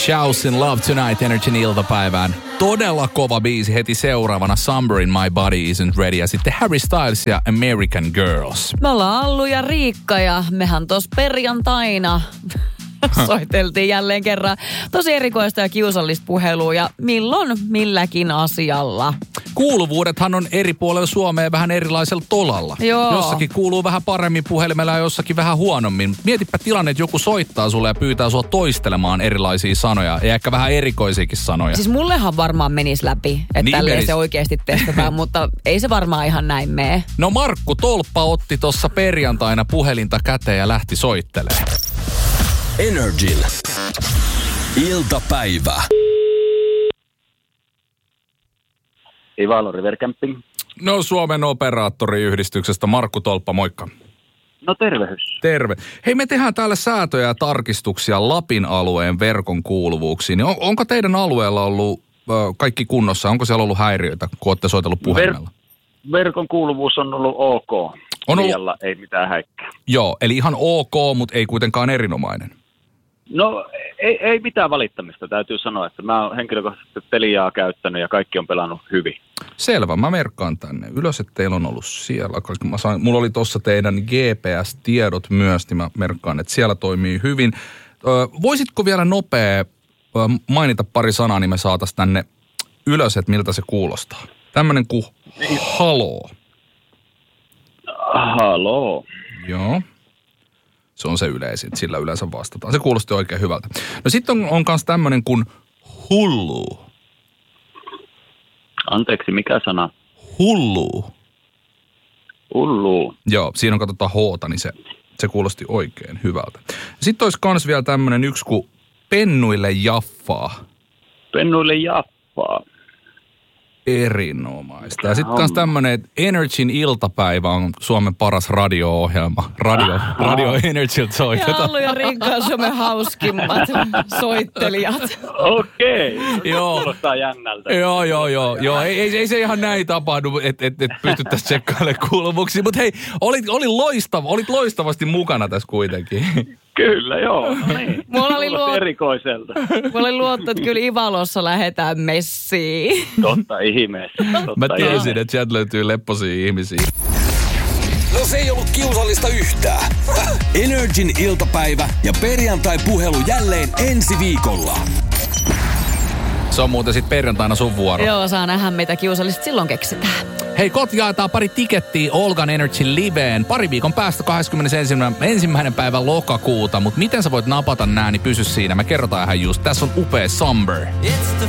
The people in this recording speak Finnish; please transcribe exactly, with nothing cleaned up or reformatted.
Shouts in Love Tonight Energyn iltapäivään. Todella kova biisi heti seuraavana Summer in My Body Isn't Ready ja sitten Harry Styles ja American Girls. Me ollaan Allu ja Riikka ja mehän tos perjantaina soiteltiin jälleen kerran tosi erikoista ja kiusallista puhelua ja milloin milläkin asialla. Kuuluvuudethan on eri puolella Suomea vähän erilaisella tolalla. Joo. Jossakin kuuluu vähän paremmin puhelimella ja jossakin vähän huonommin. Mietipä tilanne, että joku soittaa sulle ja pyytää sua toistelemaan erilaisia sanoja ja ehkä vähän erikoisiakin sanoja. Siis mullehan varmaan menisi läpi, että niin tälleen menis. se oikeasti testataan, mutta ei se varmaan ihan näin mene. No Markku Tolppa otti tuossa perjantaina puhelinta käteen ja lähti soittelemaan. Energyn iltapäivä. Ivalo River Camping. No Suomen operaattoriyhdistyksestä Markku Tolppa, moikka. No tervehdys. Terve. Hei, me tehdään täällä säätöjä ja tarkistuksia Lapin alueen verkon kuuluvuuksiin. On, onko teidän alueella ollut ö, kaikki kunnossa? Onko siellä ollut häiriöitä, kun olette soitellut puhelimella? Ver- verkon kuuluvuus on ollut ok. On ollut... Lialla ei mitään häikkää. Joo, eli ihan ok, mutta ei kuitenkaan erinomainen. No ei, ei mitään valittamista, täytyy sanoa, että mä oon henkilökohtaisesti Teliaa käyttänyt ja kaikki on pelannut hyvin. Selvä, mä merkkaan tänne ylös, että teillä on ollut siellä. Koska mä sain, mulla oli tuossa teidän G P S-tiedot myös, niin mä merkkaan, että siellä toimii hyvin. Ö, voisitko vielä nopea ö, mainita pari sanaa, niin me saataisiin tänne ylös, että miltä se kuulostaa? Tämmönen kuin haloo. Haloo. Joo. Se on se yleisin, sillä yleensä vastataan. Se kuulosti oikein hyvältä. No sitten on, on kans tämmönen kuin hullu. Anteeksi, mikä sana? Hullu. Hullu. Joo, siinä on katsotaan hoota, niin se, se kuulosti oikein hyvältä. Sitten olisi kans vielä tämmönen yksi kuin pennuille jaffaa. Pennuille jaffaa. Erinomaista. Ja sitten kans tämmönen, että Energyn iltapäivä on Suomen paras radio-ohjelma. Radio, radio Energyltä Ja soitetaan. Allu ja Riikka on Suomen hauskimmat soittelijat. Okei. Joo. Kuulostaa jännältä. Joo, joo, joo. joo. Ei, ei, ei se ihan näin tapahdu, että et, et pystyttäisiin tsekkailemaan kuuluvuksia. Mutta hei, olit, oli loistav, olit loistavasti mukana tässä kuitenkin. Kyllä, joo. No niin. Mulla oli, luot... erikoiselta. Mulla oli luotto, että kyllä Ivalossa lähdetään messiin. Totta ihmeessä. Totta Mä tiesin, ihmeessä. että sieltä löytyy lepposia ihmisiä. No se ei ollut kiusallista yhtään. Energyn iltapäivä ja perjantai-puhelu jälleen ensi viikolla. Se on muuten sitten perjantaina sun vuoro. Joo, saa nähdä mitä kiusallista silloin keksitään. Hei, kot jaetaan pari tikettiä Olgan Energy Liveen. Pari viikon päästä kahdeskymmenesensimmäinen päivä lokakuuta. Mutta miten sä voit napata nää, niin pysy siinä. Me kerrotaan ihan just. Tässä on upea Summer. It's the